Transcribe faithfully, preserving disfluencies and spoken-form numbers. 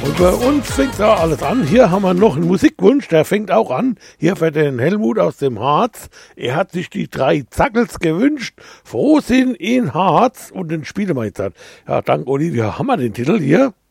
Und bei uns fängt da alles an. Hier haben wir noch einen Musikwunsch, der fängt auch an. Hier für den Helmut aus dem Harz. Er hat sich die drei Zackels gewünscht. Frohsinn in Harz. Und den spielen wir jetzt an. Ja, dank Olivia haben wir den Titel hier.